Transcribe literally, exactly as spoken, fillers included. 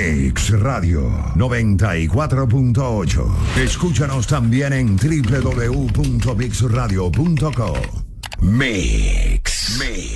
Mix Radio noventa y cuatro punto ocho. Escúchanos también en doble u doble u doble u punto mix radio punto com. Mix. Mix.